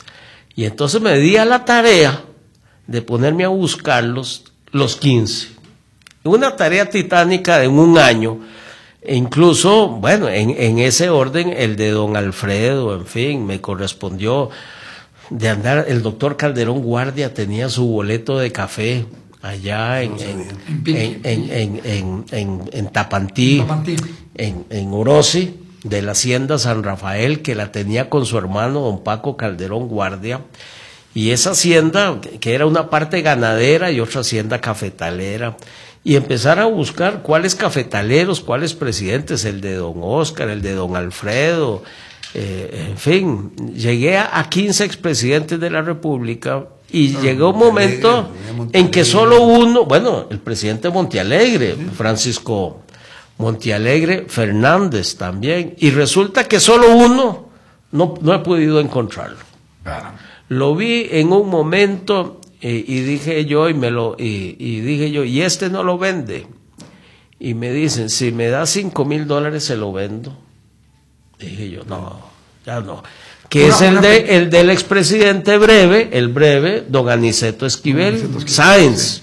Y entonces me di a la tarea de ponerme a buscarlos, los quince. Una tarea titánica de un año, e incluso, bueno, en, en ese orden, el de don Alfredo, en fin, me correspondió de andar, el doctor Calderón Guardia tenía su boleto de café, allá en, en, en, en, en, en, en, en Tapantí, Tapantí. En, en Orosi, de la hacienda San Rafael, que la tenía con su hermano don Paco Calderón Guardia, y esa hacienda, que era una parte ganadera y otra hacienda cafetalera, y empezar a buscar cuáles cafetaleros, cuáles presidentes, el de don Oscar, el de don Alfredo, eh, en fin, llegué a, a quince expresidentes de la República. Y no, llegó un momento en que solo uno, bueno, el presidente Montealegre, sí. Francisco Montealegre Fernández también, y resulta que solo uno no, no he podido encontrarlo. Claro. Lo vi en un momento eh, y dije yo, y me lo, y, y dije yo, y este no lo vende. Y me dicen, si me da cinco mil dólares se lo vendo. Dije yo, no, ya no. Que una, es el de el del expresidente breve, el breve, don Aniceto Esquivel, Aniceto Esquivel Sáenz, sí.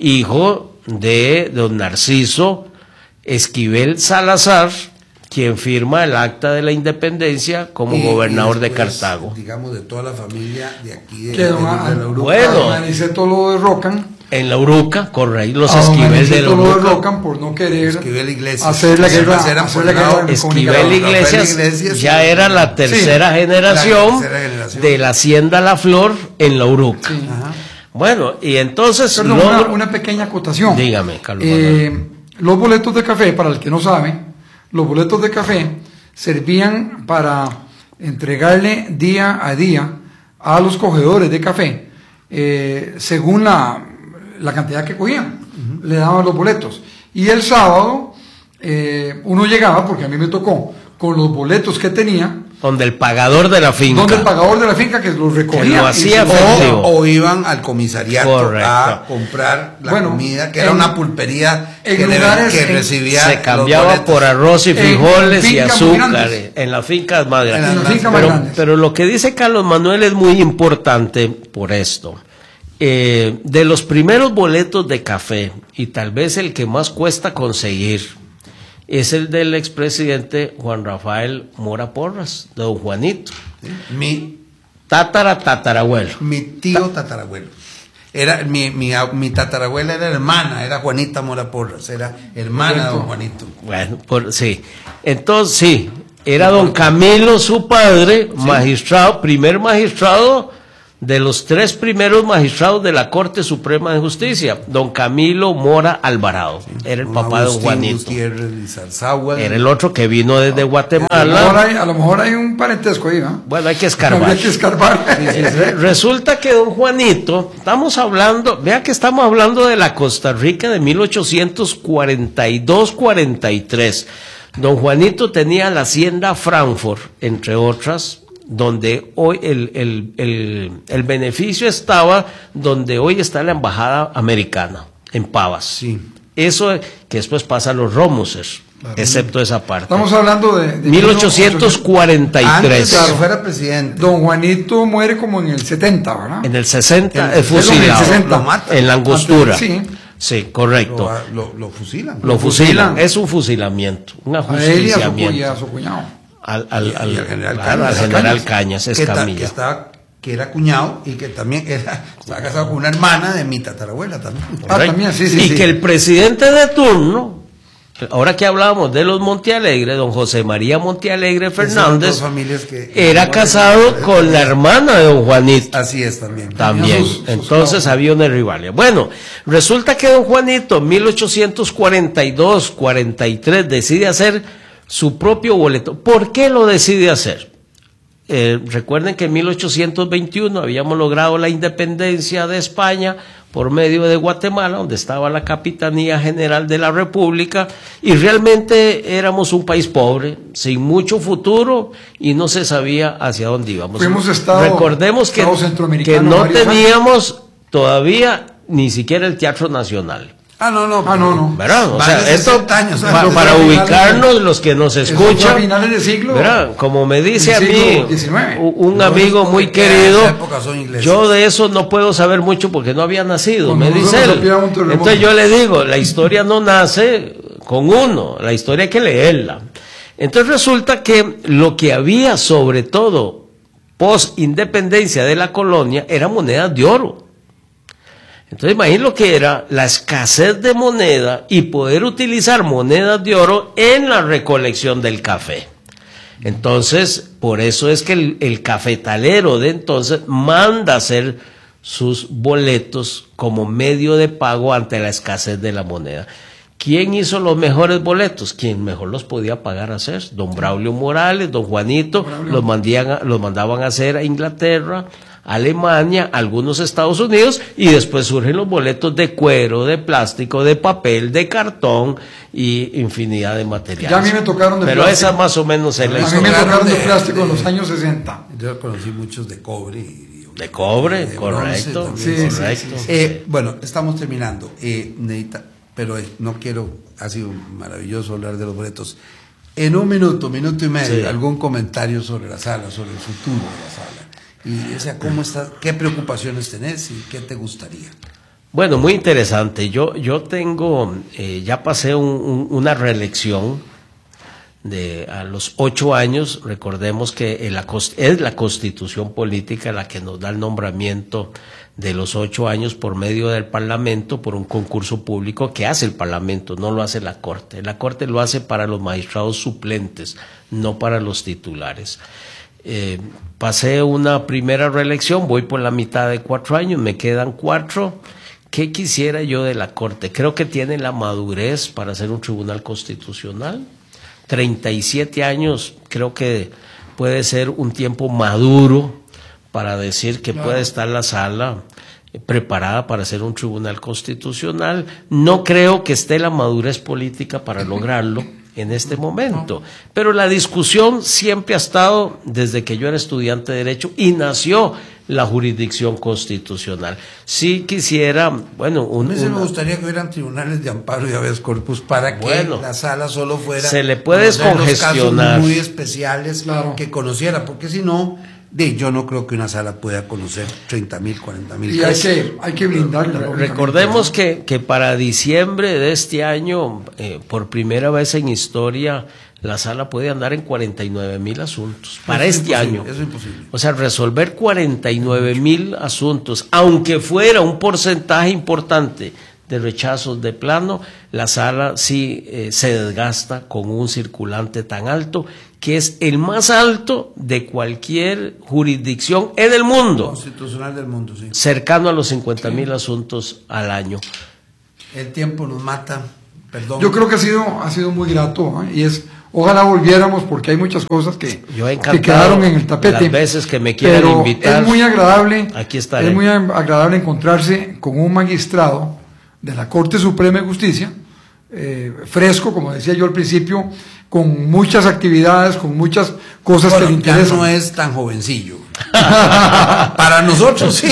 Hijo de don Narciso Esquivel Salazar, quien firma el acta de la independencia como y, gobernador y después, de Cartago. Digamos, de toda la familia de aquí de, de, de, de, de la Uruca. Bueno, don Aniceto lo derrocan. En la Uruca, correcto, los Esquivel de la Uruca. Lo derrocan por no querer Esquivel Iglesias. hacer la guerra. Hacer la guerra Esquivel Iglesias, Iglesias ya sí. Era la tercera, sí, generación, la tercera generación de la hacienda La Flor en la Uruca. Sí. Bueno, y entonces... Perdón, logro... una, una pequeña acotación. Dígame, Carlos eh, Manuel. Los boletos de café, para el que no sabe, los boletos de café servían para entregarle día a día a los cogedores de café, eh, según la... la cantidad que cogían, uh-huh. Le daban los boletos. Y el sábado eh, uno llegaba, porque a mí me tocó, con los boletos que tenía. Donde el pagador de la finca. Donde el pagador de la finca que los recogía. Que lo hacía o, o iban al comisariato. Correcto. A comprar la bueno, comida, que en, era una pulpería en que, lugares, que en, recibía. Se cambiaba por arroz y frijoles y azúcar. En las fincas más grandes. En las fincas pero, más grandes. Pero lo que dice Carlos Manuel es muy importante por esto. eh, de los primeros boletos de café, y tal vez el que más cuesta conseguir, es el del expresidente Juan Rafael Mora Porras, de don Juanito. ¿Sí? Mi, Tátara tatarabuelo. mi tío tatarabuelo. Era, mi, mi, mi tatarabuela era hermana, era Juanita Mora Porras, era hermana de don Juanito. Bueno, por, sí. Entonces, sí, era don Camilo, su padre, ¿sí? Magistrado, primer magistrado de los tres primeros magistrados de la Corte Suprema de Justicia, don Camilo Mora Alvarado, sí, era el papá Agustín de don Juanito. Gutiérrez Lizarzábal. Era el otro que vino desde no, Guatemala. A lo mejor hay, a lo mejor hay un parentesco ahí, ¿no? Bueno, hay que escarbar. Hay que escarbar. Sí, sí, sí. Resulta que don Juanito, estamos hablando, vea que estamos hablando de la Costa Rica de mil ochocientos cuarenta y dos cuarenta y tres. Don Juanito tenía la hacienda Frankfurt, entre otras, donde hoy el, el, el, el beneficio estaba donde hoy está la embajada americana, en Pavas. Sí. Eso que después pasa a los Romusers, claro, excepto esa parte. Estamos hablando de, de mil ochocientos cuarenta y tres. Antes de que fuera presidente. Don Juanito muere como en el setenta, ¿verdad? En el sesenta, el, es fusilado. En el sesenta. Lo matan. En la angostura. Sí. Sí, correcto. Lo, lo, lo fusilan. Lo fusilan. Es un fusilamiento, un ajusticiamiento. A él y a su, y a su cuñado. Al, al, al, y al general claro, Cañas, al general Cañas, Cañas, es que, ta, Camilla. que, estaba, que era cuñado y que también era, estaba casado con una hermana de mi tatarabuela también. Ah, también, sí, sí. Y sí. que el presidente de turno, ahora que hablábamos de los Montealegre, don José María Montealegre Fernández, que, era casado con la hermana de don Juanito. Así es también. También. Sus, sus Entonces sus había una rivalidad. Bueno, resulta que don Juanito, en mil ochocientos cuarenta y dos cuarenta y tres, decide hacer su propio boleto. ¿Por qué lo decide hacer? Eh, recuerden que en mil ochocientos veintiuno habíamos logrado la independencia de España por medio de Guatemala, donde estaba la Capitanía General de la República, y realmente éramos un país pobre, sin mucho futuro, y no se sabía hacia dónde íbamos. Fuimos estado, Recordemos que, que no teníamos años. todavía ni siquiera el Teatro Nacional. Ah, no, no. Ah, no, no. ¿Verdad? O sea, esto, años, para, para ubicarnos, los que nos escuchan, a finales de siglo, ¿verdad? Como me dice a mí diecinueve. un amigo muy querido, yo de eso no puedo saber mucho porque no había nacido, Cuando me dice él. Entonces yo le digo, la historia no nace con uno, la historia hay que leerla. Entonces resulta que lo que había, sobre todo, post independencia de la colonia, era monedas de oro. Entonces imagínate lo que era la escasez de moneda y poder utilizar monedas de oro en la recolección del café. Entonces, por eso es que el, el cafetalero de entonces manda hacer sus boletos como medio de pago ante la escasez de la moneda. ¿Quién hizo los mejores boletos? Quien mejor los podía pagar a hacer. Don Braulio Morales, don Juanito, los, mandían, los mandaban a hacer a Inglaterra, Alemania, algunos Estados Unidos, y después surgen los boletos de cuero, de plástico, de papel, de cartón y infinidad de materiales. Ya a mí me tocaron de Pero plástico. esa más o menos es la historia. A mí me tocaron de, de plástico en los años sesenta. Yo conocí muchos de cobre. Y, y, de cobre, de correcto. También, sí, correcto. Sí, sí, sí. Eh, bueno, estamos terminando. Eh, necesita, pero eh, no quiero, ha sido maravilloso hablar de los boletos. En un minuto, minuto y medio, sí. algún comentario sobre la sala, sobre el futuro de la sala. Y, o sea, ¿cómo está, qué preocupaciones tenés y qué te gustaría? Bueno, muy interesante. Yo, yo tengo, eh, ya pasé un, un, una reelección de a los ocho años. Recordemos que la, es la Constitución política la que nos da el nombramiento de los ocho años por medio del Parlamento, por un concurso público que hace el Parlamento, no lo hace la Corte. La Corte lo hace para los magistrados suplentes, no para los titulares. Eh, pasé una primera reelección, voy por la mitad de cuatro años, me quedan cuatro. ¿Qué quisiera yo de la Corte? Creo que tiene la madurez para ser un tribunal constitucional. treinta y siete años creo que puede ser un tiempo maduro para decir que claro. puede estar la sala preparada para ser un tribunal constitucional. No creo que esté la madurez política para lograrlo en este momento, pero la discusión siempre ha estado desde que yo era estudiante de Derecho y nació la jurisdicción constitucional. Si quisiera, bueno, un, a mí se una, me gustaría que hubieran tribunales de amparo y habeas corpus para que bueno, la sala solo fuera se le puede descongestionar los casos muy especiales claro. que conociera, porque si no de yo no creo que una sala pueda conocer treinta mil, cuarenta mil. Y hay que, hay que blindarla. Recordemos que, que para diciembre de este año, eh, por primera vez en historia, la sala puede andar en cuarenta y nueve mil asuntos para Eso este es imposible, año. Eso es imposible. O sea, resolver cuarenta y nueve mil asuntos, aunque fuera un porcentaje importante de rechazos de plano, la sala sí eh, se desgasta con un circulante tan alto, que es el más alto de cualquier jurisdicción en el mundo. Constitucional del mundo, sí. Cercano a los cincuenta mil sí. asuntos al año. El tiempo nos mata, perdón. Yo creo que ha sido, ha sido muy grato, ¿eh? Y es, ojalá volviéramos porque hay muchas cosas que, que quedaron en el tapete. Las veces que me quieran pero invitar. Es muy agradable, aquí estaré. Es muy agradable encontrarse con un magistrado de la Corte Suprema de Justicia, eh, fresco, como decía yo al principio, con muchas actividades, con muchas cosas bueno, que le interesan. Ya no es tan jovencillo. Para nosotros sí.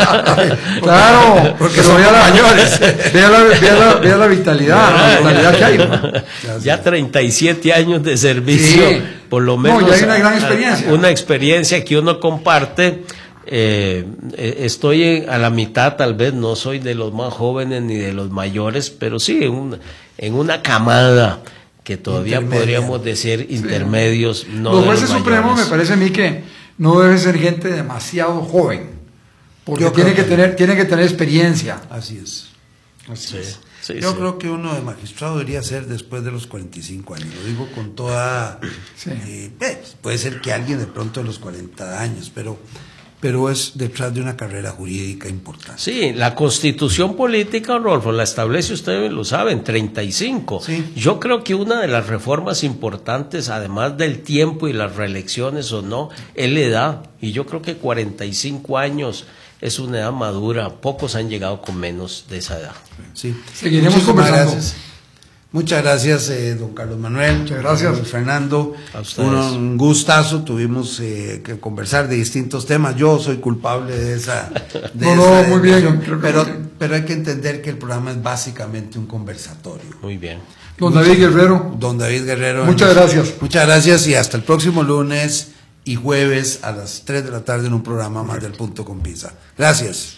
Claro, porque son vea la, mayores. Vea la, vea la, vea la vitalidad, la vitalidad que hay, ¿no? Ya treinta y siete años de servicio, sí. por lo menos. No, ya hay una gran experiencia. Una experiencia que uno comparte. Eh, estoy en, a la mitad, tal vez no soy de los más jóvenes ni de los mayores, pero sí en, un, en una camada que todavía podríamos decir intermedios. Sí. No los de jueces los supremos me parece a mí que no debe ser gente demasiado joven, porque Yo tiene que, que tener tiene que tener experiencia. Así es. Así sí. es. Sí, Yo sí. creo que uno de magistrado debería ser después de los cuarenta y cinco años, lo digo con toda... Sí. Eh, eh, puede ser que alguien de pronto de los cuarenta años, pero... pero es detrás de una carrera jurídica importante. Sí, la Constitución política, Rodolfo, la establece, ustedes lo saben, treinta y cinco. Sí. Yo creo que una de las reformas importantes, además del tiempo y las reelecciones o no, es la edad. Y yo creo que cuarenta y cinco años es una edad madura. Pocos han llegado con menos de esa edad. Sí. Seguiremos Muchísimas conversando. Gracias. Muchas gracias, eh, don Carlos Manuel. Muchas gracias. Don Fernando. A ustedes. Un, un gustazo. Tuvimos eh, que conversar de distintos temas. Yo soy culpable de esa. De no, esa no, muy bien. Pero, pero hay que entender que el programa es básicamente un conversatorio. Muy bien. Don David Guerrero. Don David Guerrero. Muchas gracias. Muchas gracias y hasta el próximo lunes y jueves a las tres de la tarde en un programa más del Punto con Pisa. Gracias.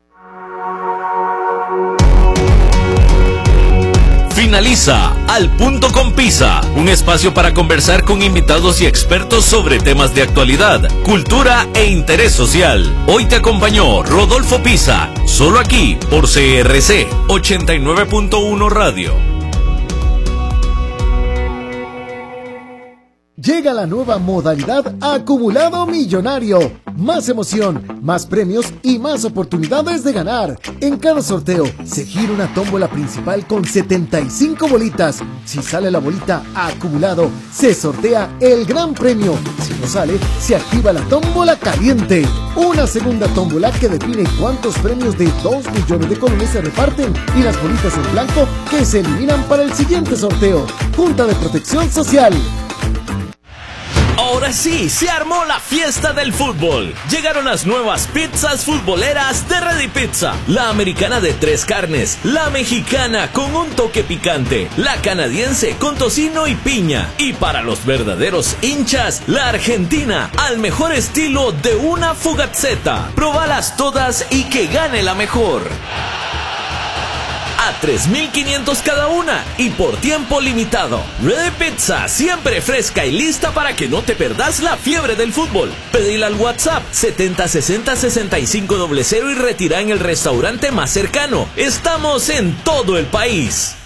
Finaliza Al Punto con Pisa, un espacio para conversar con invitados y expertos sobre temas de actualidad, cultura e interés social. Hoy te acompañó Rodolfo Pisa, solo aquí por C R C ochenta y nueve punto uno Radio. Llega la nueva modalidad Acumulado Millonario. Más emoción, más premios y más oportunidades de ganar. En cada sorteo se gira una tómbola principal con setenta y cinco bolitas. Si sale la bolita acumulado, se sortea el gran premio. Si no sale, se activa la tómbola caliente. Una segunda tómbola que define cuántos premios de dos millones de colones se reparten y las bolitas en blanco que se eliminan para el siguiente sorteo. Junta de Protección Social. Ahora sí, se armó la fiesta del fútbol. Llegaron las nuevas pizzas futboleras de Ready Pizza. La americana de tres carnes, la mexicana con un toque picante, la canadiense con tocino y piña. Y para los verdaderos hinchas, la argentina al mejor estilo de una fugazzetta. Probalas todas y que gane la mejor. A tres mil quinientos cada una y por tiempo limitado. Ready Pizza, siempre fresca y lista para que no te perdas la fiebre del fútbol. Pedila al WhatsApp setenta sesenta sesenta y cinco cero cero y retira en el restaurante más cercano. Estamos en todo el país.